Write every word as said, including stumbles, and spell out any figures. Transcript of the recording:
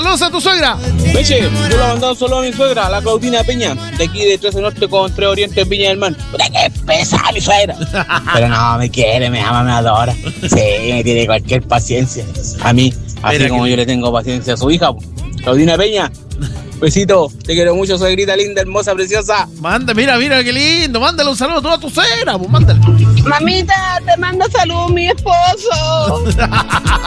saludos a tu suegra. Meche, yo lo he mandado solo a mi suegra, la Claudina Peña, de aquí de trece Norte con tres Oriente en Viña del Mar. Puta que pesada mi suegra. Pero no, me quiere, me ama, me adora. Sí, me tiene cualquier paciencia. A mí, así Mira como que... yo le tengo paciencia a su hija, Claudina Peña. Besito, te quiero mucho, suegrita linda, hermosa, preciosa. Manda, mira, mira, qué lindo. Mándale un saludo a toda tu suegra, pues mándale. Mamita, te mando saludos mi esposo.